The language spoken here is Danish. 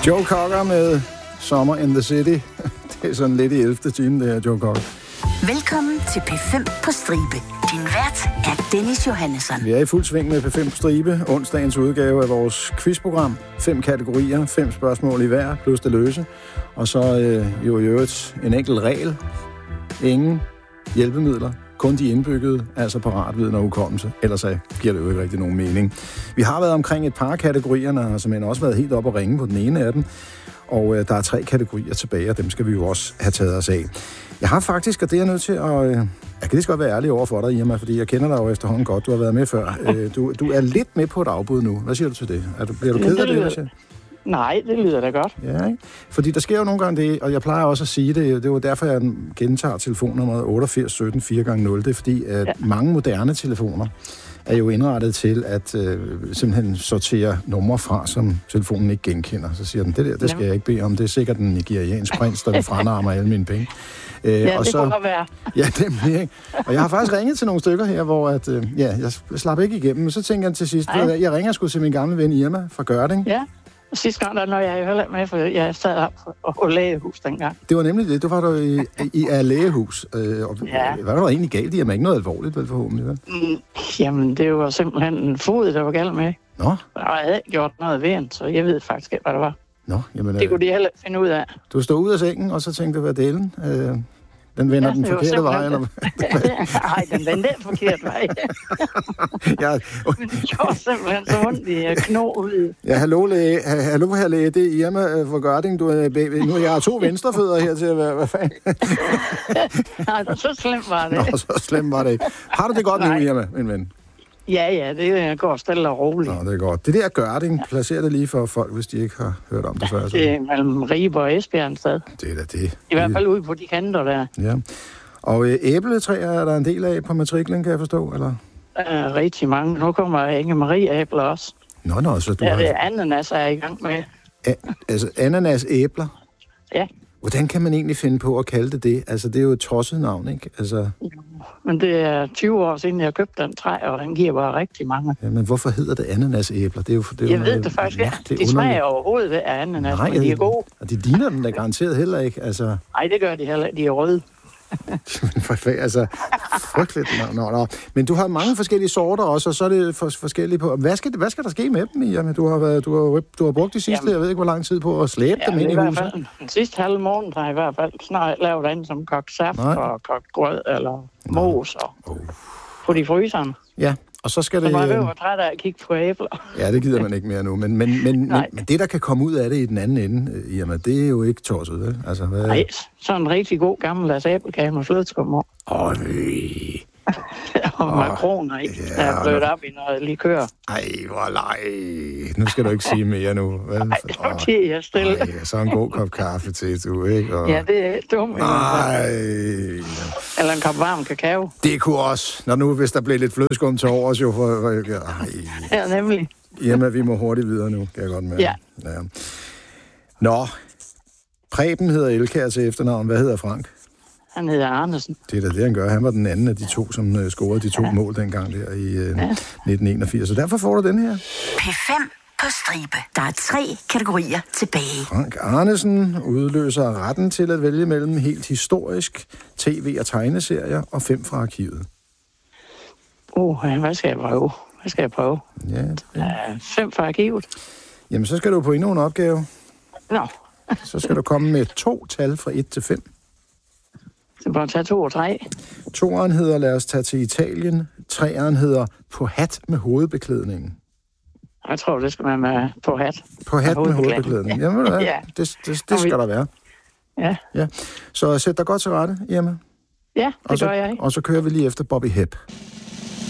Joe Cocker med Summer in the City. Det er sådan lidt i 11. time, det her, Joe Cocker. Velkommen til P5 på stribe. Din vært er Dennis Johannesson. Vi er i fuld sving med P5 på stribe. Onsdagens udgave af vores quizprogram. 5 kategorier, 5 spørgsmål i hver, plus det løse. Og så jo i øvrigt en enkelt regel. Ingen hjælpemidler. Kun de indbyggede, altså paratviden og hukommelse. Ellers giver det jo ikke rigtig nogen mening. Vi har været omkring et par kategorier, og simpelthen også været helt op og ringe på den ene af dem. Og der er 3 kategorier tilbage, og dem skal vi jo også have taget os af. Jeg har faktisk, og det er jeg nødt til at... jeg kan lige så godt være ærlig over for dig, Irma, fordi jeg kender dig jo efterhånden godt. Du har været med før. Du er lidt med på et afbud nu. Hvad siger du til det? Bliver du ked af det, siger? Nej, det lyder da godt. Ja, ikke? Fordi der sker jo nogle gange det, og jeg plejer også at sige det, det var derfor, jeg gentager telefonnummeret 88 17 4x0. Det er fordi, at mange moderne telefoner er jo indrettet til at simpelthen sortere numre fra, som telefonen ikke genkender. Så siger den, det skal jeg ikke bede om. Det er sikkert en nigeriansk prins, der vil franarme alle mine penge. Ja, og det så, kunne være. Ja, det er ikke. Og jeg har faktisk ringet til nogle stykker her, hvor at, jeg slap ikke igennem, men så tænker jeg til sidst, jeg ringer sgu til min gamle ven Irma fra Gørding. Ja. Sidste gang, der når jeg jo heller med, for jeg sad op på lægehus dengang. Det var nemlig det. Du var der i lægehus. Hvad var der egentlig galt i? Ikke noget alvorligt, vel forhåbentlig, vel? Jamen, det var simpelthen en fod, der var galt med. Nå? Og jeg havde gjort noget ved den, så jeg ved faktisk ikke, hvad det var. Nå, jamen... Det kunne de heller finde ud af. Du stod ud af sengen, og så tænkte, hvad delen? Den vender den forkerte vej, eller nej, den vendte den forkerte vej. Men det gjorde simpelthen så ondt i knå ud. Ja, hallo her læge, det er Irma fra Gørding. Nu jeg har 2 venstrefødder her til at være, hvad fanden? Nej, så slemt var det. Nå, så slemt var det ikke. Har du det godt nu, Irma, min ven? Ja, det går stille og roligt. Nå, det er godt. Det der Gørding, placerer det lige for folk, hvis de ikke har hørt om det før. Så. Det er mellem Ribe og Esbjerg en sted. Det er da det. I hvert fald ude på de kanter der. Ja. Og æbletræer er der en del af på matriklen, kan jeg forstå, eller? Rigtig mange. Nu kommer Inge-Marie-æbler også. Nå, så du har... Det ananas er i gang med. Altså ananas-æbler? Ja. Hvordan kan man egentlig finde på at kalde det? Altså, det er jo et tosset navn, ikke? Altså... Men det er 20 år siden, jeg købte den træ, og den giver bare rigtig mange. Ja, men hvorfor hedder det ananasæbler? Det er jo jeg ved det faktisk ikke. De smager overhovedet af ananas, men de er gode. Og de ligner den da garanteret heller ikke, altså... Nej, det gør de heller ikke. De er røde. Altså, frygteligt. Nå. Men du har mange forskellige sorter også, og så er det forskellige på... Hvad skal der ske med dem? Jamen, du har brugt de sidste, jeg ved ikke hvor lang tid på at slæbe dem ind i huset. Den sidste halve måned har jeg i hvert fald snart lavet andet som kogt saft og kogt grød eller mos og på de fryseren. Ja, og så skal det... Så man var træt af at kigge på æbler. Ja, det gider man ikke mere nu. Men det, der kan komme ud af det i den anden ende, jamen, det er jo ikke tosset, vel? Altså, hvad... Nej, sådan en rigtig god gammeldags æblekage med flødeskummer. Og makroner, ikke? Der er blødt op i noget likør. Ej, hvor leg. Nu skal du ikke sige mere nu. Vel? Ej, det var det, jeg stille. Ej, så en god kop kaffe til, du, ikke? Og... Ja, det er dumt. Ej. Eller en kop varm kakao. Det kunne også. Hvis der blev lidt flødeskum til overs, jo. Ja, nemlig. Jamen, vi må hurtigt videre nu, kan jeg godt mærke. Ja. Nå. Preben hedder Elkjær til efternavn. Hvad hedder Frank? Han hedder Arnesen. Det er da det, han gør. Han var den anden af de 2, som scorede de 2 mål dengang der i 1981. Så derfor får du den her. P5 på stribe. Der er 3 kategorier tilbage. Frank Arnesen udløser retten til at vælge mellem helt historisk, tv- og tegneserier og 5 fra arkivet. Hvad skal jeg prøve? Ja, 5 fra arkivet. Jamen, så skal du på endnu en opgave. Nå. Så skal du komme med 2 tal fra 1 til 5. Så bare tage 2 og 3. 2'eren hedder Lad os tage til Italien. 3'eren hedder På hat med hovedbeklædningen. Jeg tror, det skal være med på hat. På hat med hovedbeklædningen. Ja. Jamen, det skal der være. Ja. Så sæt dig godt til rette, Irma. Ja, det gør jeg ikke. Og så kører vi lige efter Bobby Hebb.